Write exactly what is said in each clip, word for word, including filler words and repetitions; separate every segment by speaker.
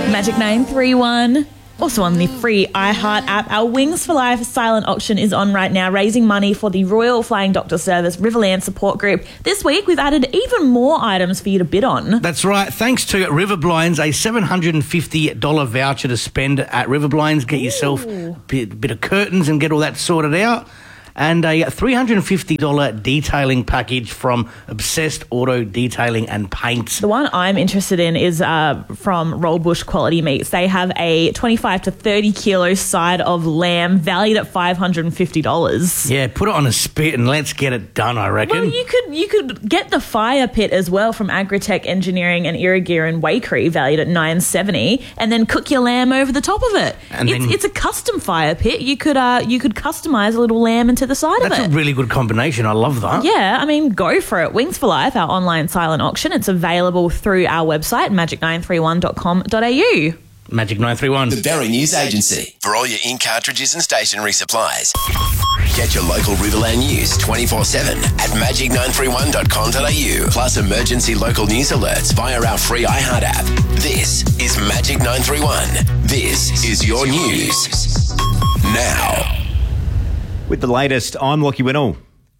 Speaker 1: Magic nine three one. Also on the free iHeart app, our Wings for Life silent auction is on right now, raising money for the Royal Flying Doctor Service Riverland Support Group. This week, we've added even more items for you to bid on.
Speaker 2: That's right. Thanks to River Blinds, a seven hundred fifty dollars voucher to spend at River Blinds. Get yourself a bit, bit of curtains and get all that sorted out. And a three hundred fifty dollars detailing package from Obsessed Auto Detailing and Paints.
Speaker 1: The one I'm interested in is uh, from Roll Bush Quality Meats. They have a twenty-five to thirty kilo side of lamb valued at five hundred fifty dollars.
Speaker 2: Yeah, put it on a spit and let's get it done, I reckon.
Speaker 1: Well, you could you could get the fire pit as well from Agritech Engineering and Irrigear and Wakery, valued at nine hundred seventy dollars, and then cook your lamb over the top of it.
Speaker 2: And
Speaker 1: it's,
Speaker 2: then,
Speaker 1: it's a custom fire pit. You could uh, you could customise a little lamb into the side of it.
Speaker 2: That's a really good combination. I love that.
Speaker 1: Yeah, I mean, go for it. Wings for Life, our online silent auction. It's available through our website, magic nine three one dot com dot a u.
Speaker 2: Magic nine three one.
Speaker 3: The Berry News Agency. For all your ink cartridges and stationery supplies. Get your local Riverland news twenty-four seven at magic nine three one dot com dot a u. Plus emergency local news alerts via our free iHeart app. This is Magic nine three one. This is your news. Now.
Speaker 4: With the latest, I'm Lockie Winnell.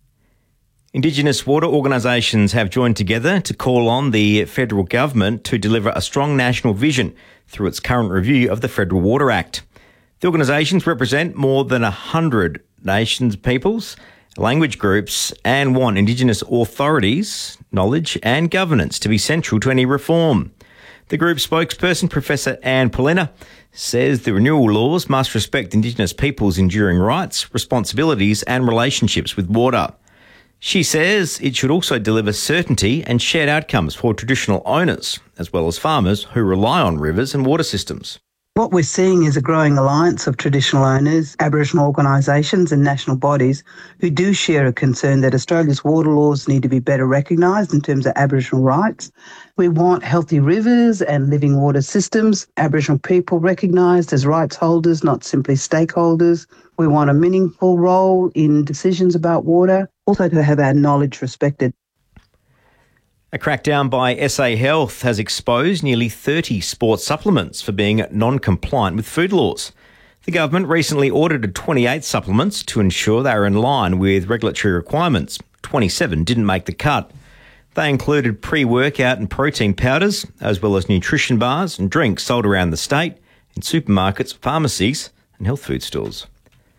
Speaker 4: Indigenous water organisations have joined together to call on the federal government to deliver a strong national vision through its current review of the Federal Water Act. The organisations represent more than one hundred nations, peoples, language groups and want Indigenous authorities, knowledge and governance to be central to any reform. The group spokesperson, Professor Anne Polina, says the renewal laws must respect Indigenous peoples' enduring rights, responsibilities and relationships with water. She says it should also deliver certainty and shared outcomes for traditional owners, as well as farmers who rely on rivers and water systems.
Speaker 5: What we're seeing is a growing alliance of traditional owners, Aboriginal organisations and national bodies who do share a concern that Australia's water laws need to be better recognised in terms of Aboriginal rights. We want healthy rivers and living water systems, Aboriginal people recognised as rights holders, not simply stakeholders. We want a meaningful role in decisions about water, also to have our knowledge respected.
Speaker 4: A crackdown by S A Health has exposed nearly thirty sports supplements for being non-compliant with food laws. The government recently audited twenty-eight supplements to ensure they were in line with regulatory requirements. twenty-seven didn't make the cut. They included pre-workout and protein powders, as well as nutrition bars and drinks sold around the state in supermarkets, pharmacies and health food stores.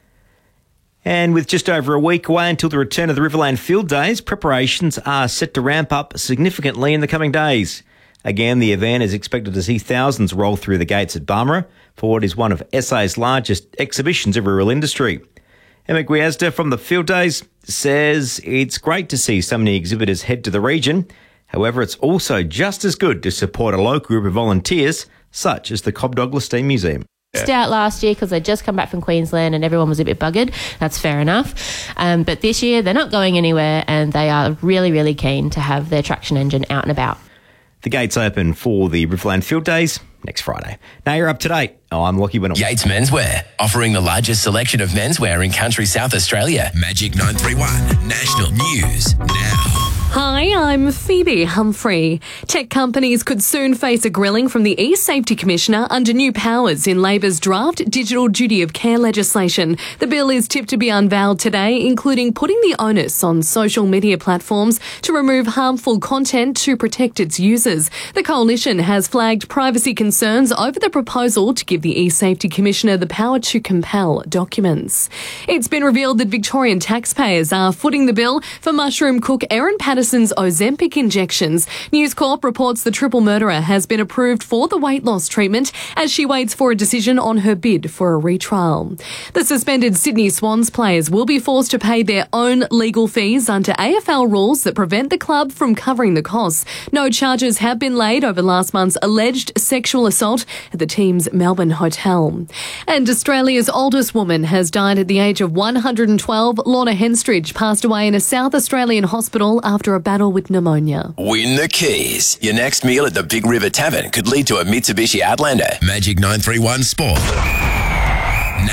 Speaker 4: And with just over a week away until the return of the Riverland Field Days, preparations are set to ramp up significantly in the coming days. Again, the event is expected to see thousands roll through the gates at Barmera for what is one of S A's largest exhibitions of rural industry. Emma Guiazda from the Field Days says it's great to see so many exhibitors head to the region. However, it's also just as good to support a local group of volunteers, such as the Cobb Douglas Steam Museum.
Speaker 6: Out last year because they'd just come back from Queensland and everyone was a bit buggered. That's fair enough. Um, but this year they're not going anywhere and they are really, really keen to have their traction engine out and about.
Speaker 4: The gates open for the Riverland Field Days next Friday. Now you're up to date. Oh, I'm Lockie Winnell.
Speaker 3: Yates Menswear, offering the largest selection of menswear in country South Australia. Magic nine three one, National News Now.
Speaker 7: Hi, I'm Phoebe Humphrey. Tech companies could soon face a grilling from the E-Safety Commissioner under new powers in Labor's draft Digital Duty of Care legislation. The bill is tipped to be unveiled today, including putting the onus on social media platforms to remove harmful content to protect its users. The coalition has flagged privacy concerns over the proposal to give the E-Safety Commissioner the power to compel documents. It's been revealed that Victorian taxpayers are footing the bill for mushroom cook Erin Patterson's Ozempic injections. News Corp reports the triple murderer has been approved for the weight loss treatment as she waits for a decision on her bid for a retrial. The suspended Sydney Swans players will be forced to pay their own legal fees under A F L rules that prevent the club from covering the costs. No charges have been laid over last month's alleged sexual assault at the team's Melbourne hotel. And Australia's oldest woman has died at the age of one hundred twelve. Lorna Henstridge passed away in a South Australian hospital after a battle with pneumonia.
Speaker 3: Win the keys. Your next meal at the Big River Tavern could lead to a Mitsubishi Outlander. Magic nine three one Sport. Now.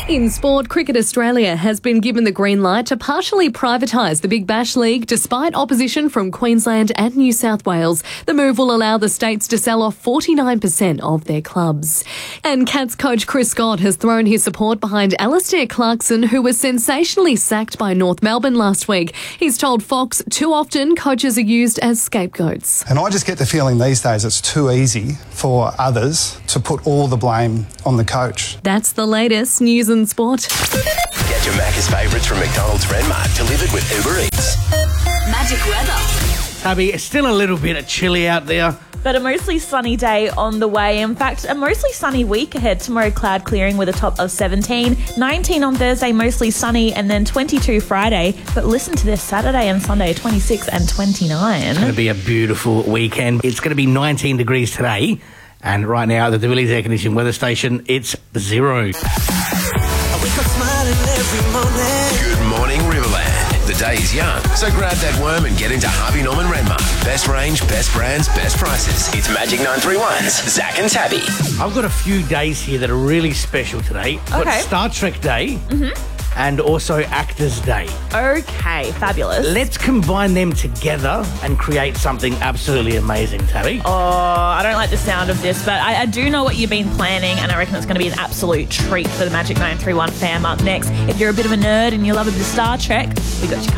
Speaker 7: In sport, Cricket Australia has been given the green light to partially privatise the Big Bash League despite opposition from Queensland and New South Wales. The move will allow the states to sell off forty-nine percent of their clubs. And Cats coach Chris Scott has thrown his support behind Alastair Clarkson, who was sensationally sacked by North Melbourne last week. He's told Fox too often coaches are used as scapegoats.
Speaker 8: And I just get the feeling these days it's too easy for others to put all the blame on the coach.
Speaker 7: That's the latest news and sport.
Speaker 3: Get your Macca's favourites from McDonald's Renmark delivered with Uber Eats.
Speaker 9: Magic weather.
Speaker 2: Tabby, it's still a little bit chilly out there.
Speaker 1: But a mostly sunny day on the way. In fact, a mostly sunny week ahead. Tomorrow, cloud clearing with a top of seventeen. nineteen on Thursday, mostly sunny, and then twenty-two Friday. But listen to this, Saturday and Sunday, twenty-six and twenty-nine.
Speaker 2: It's going to be a beautiful weekend. It's going to be nineteen degrees today. And right now at the Willies Air Conditioning Weather Station, it's zero.
Speaker 3: Good morning, Riverland. The day is young, so grab that worm and get into Harvey Norman Renmark. Best range, best brands, best prices. It's Magic nine three one's Zach and Tabby.
Speaker 2: I've got a few days here that are really special today. I've got
Speaker 1: Okay.
Speaker 2: Star Trek Day and also Actors Day.
Speaker 1: Okay, fabulous.
Speaker 2: Let's combine them together and create something absolutely amazing, Tabby.
Speaker 1: Oh, I don't like the sound of this, but I, I do know what you've been planning, and I reckon it's going to be an absolute treat for the Magic nine three one fam up next. If you're a bit of a nerd and you love a bit of Star Trek, we got you covered.